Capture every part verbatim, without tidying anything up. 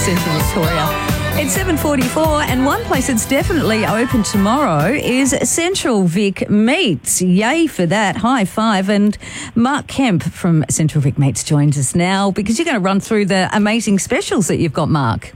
Central Victoria. It's seven forty-four, and one place that's definitely open tomorrow is Central Vic Meats. Yay for that. High five. And Mark Kemp from Central Vic Meats joins us now because you're going to run through the amazing specials that you've got, Mark.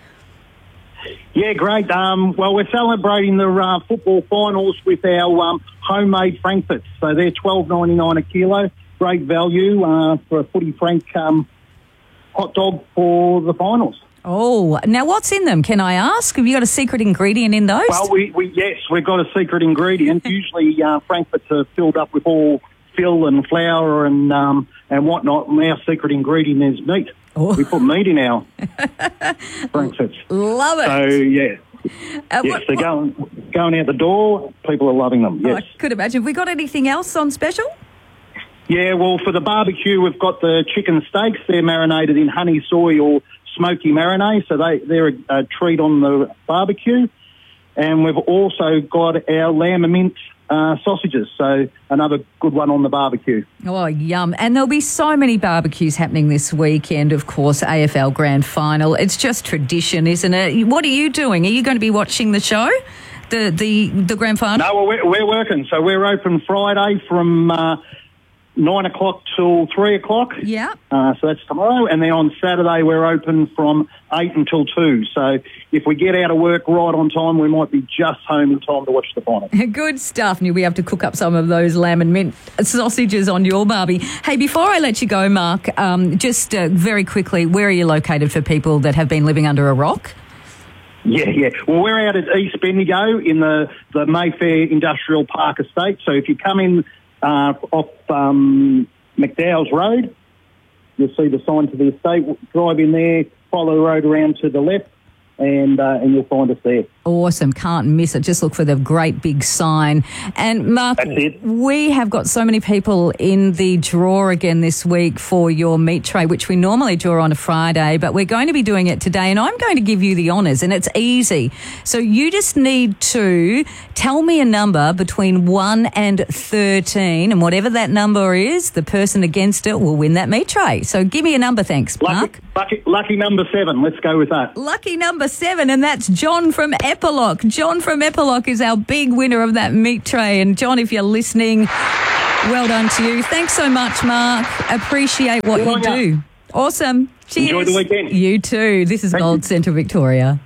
Yeah, great. Um, well, we're celebrating the uh, football finals with our um, homemade frankfurts. So they're twelve ninety-nine a kilo. Great value uh, for a footy frank um, hot dog for the finals. Oh, now what's in them, can I ask? Have you got a secret ingredient in those? Well, we, we yes, we've got a secret ingredient. Usually uh, frankfurts are filled up with all fill and flour and um, and whatnot, and our secret ingredient is meat. Oh. We put meat in our frankfurts. Love it. So, yeah. Uh, yes, what, they're what? going, going out the door. People are loving them, yes. Oh, I could imagine. Have we got anything else on special? Yeah, well, for the barbecue, we've got the chicken steaks. They're marinated in honey soy or smoky marinade, so they, they're a, a treat on the barbecue. And we've also got our lamb and mint uh, sausages, so another good one on the barbecue. Oh, yum. And there'll be so many barbecues happening this weekend, of course, A F L Grand Final. It's just tradition, isn't it? What are you doing? Are you going to be watching the show, the the, the Grand Final? No, well, we're, we're working. So we're open Friday from uh, nine o'clock till three o'clock. Yeah. Uh, so that's tomorrow. And then on Saturday, we're open from eight until two. So if we get out of work right on time, we might be just home in time to watch the final. Good stuff. And you'll be able to cook up some of those lamb and mint sausages on your barbie. Hey, before I let you go, Mark, um, just uh, very quickly, where are you located for people that have been living under a rock? Yeah, yeah. Well, we're out at East Bendigo in the, the Mayfair Industrial Park Estate. So if you come in uh, off um, McDowell's Road, you'll see the sign to the estate. Drive in there, follow the road around to the left, and uh, and you'll find us there. Awesome. Can't miss it. Just look for the great big sign. And Mark, That's it. We have got so many people in the draw again this week for your meat tray, which we normally draw on a Friday, but we're going to be doing it today, and I'm going to give you the honours, and it's easy. So you just need to tell me a number between one and thirteen, and whatever that number is, the person against it will win that meat tray. So give me a number, thanks, Mark. Lucky, lucky, lucky number seven. Let's go with that. Lucky number seven, and that's John from Epilock. John from Epilock is our big winner of that meat tray. And John, if you're listening, well done to you. Thanks so much, Mark. Appreciate what Good you on do. ya. Awesome. Cheers. Enjoy the weekend. You too. This is Thank Gold you. Central Victoria.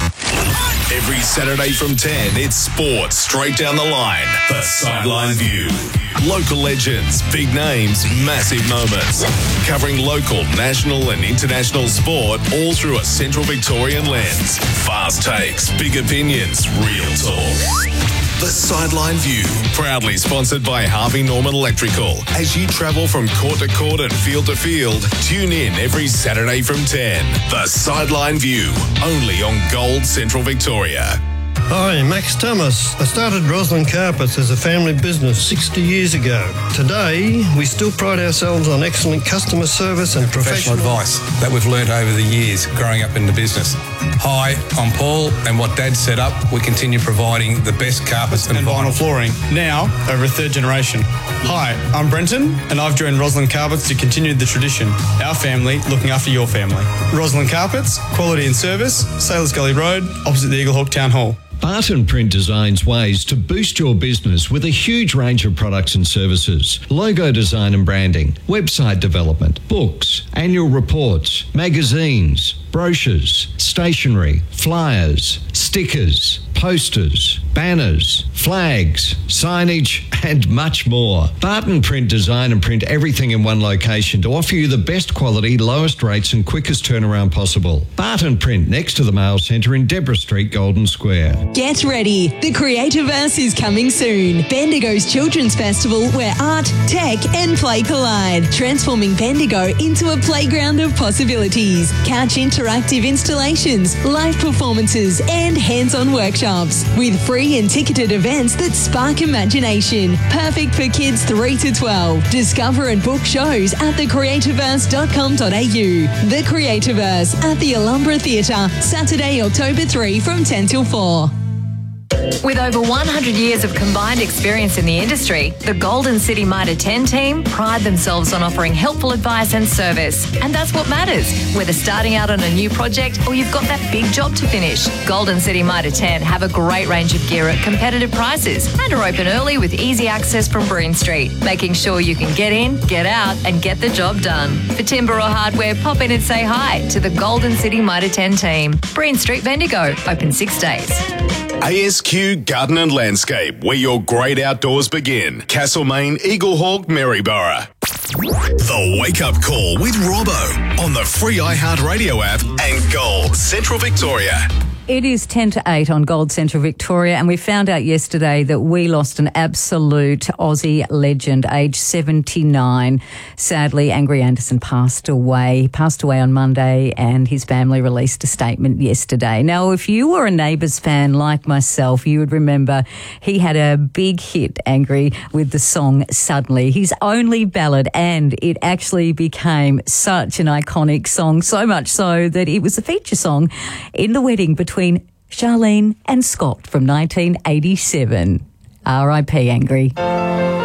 Every Saturday from ten, it's sports straight down the line. The Sideline View. Local legends, big names, massive moments. Covering local, national and international sport all through a Central Victorian lens. Fast takes, big opinions, real talk. The Sideline View, proudly sponsored by Harvey Norman Electrical. As you travel from court to court and field to field, tune in every Saturday from ten. The Sideline View, only on Gold Central Victoria. Hi, Max Thomas. I started Roslyn Carpets as a family business sixty years ago. Today, we still pride ourselves on excellent customer service and Professional professional advice that we've learnt over the years growing up in the business. Hi, I'm Paul, and what Dad set up, we continue providing the best carpets and, and vinyl flooring, now over a third generation. Hi, I'm Brenton, and I've joined Roslyn Carpets to continue the tradition. Our family looking after your family. Roslyn Carpets, quality and service, Sailors Gully Road, opposite the Eagle Hawk Town Hall. Barton Print designs ways to boost your business with a huge range of products and services. Logo design and branding, website development, books, annual reports, magazines, brochures, stationery, flyers, stickers, posters, banners, flags, signage, and much more. Barton Print design and print everything in one location to offer you the best quality, lowest rates and quickest turnaround possible. Barton Print next to the Mail Centre in Deborah Street, Golden Square. Get ready. The Creativerse is coming soon. Bendigo's Children's Festival where art, tech and play collide. Transforming Bendigo into a playground of possibilities. Catch interactive installations, live performances and hands-on workshops with free and ticketed events that spark imagination. Perfect for kids three to twelve. Discover and book shows at the creativerse dot com dot a u. The Creativerse at the Alhambra Theatre, Saturday, October third from ten till four. With over one hundred years of combined experience in the industry, the Golden City Mitre ten team pride themselves on offering helpful advice and service. And that's what matters, whether starting out on a new project or you've got that big job to finish. Golden City Mitre ten have a great range of gear at competitive prices and are open early with easy access from Breen Street, making sure you can get in, get out and get the job done. For timber or hardware, pop in and say hi to the Golden City Mitre ten team. Breen Street, Bendigo, open six days. A S Q Garden and Landscape, where your great outdoors begin. Castlemaine, Eaglehawk, Maryborough. The Wake Up Call with Robbo on the free iHeartRadio app and Gold Central Victoria. It is ten to eight on Gold Central Victoria, and we found out yesterday that we lost an absolute Aussie legend, age seventy-nine. Sadly, Angry Anderson passed away. He passed away on Monday, and his family released a statement yesterday. Now, if you were a Neighbours fan like myself, you would remember he had a big hit, Angry, with the song Suddenly, his only ballad, and it actually became such an iconic song, so much so that it was a feature song in the wedding between Charlene and Scott from nineteen eighty-seven. R I P Angry.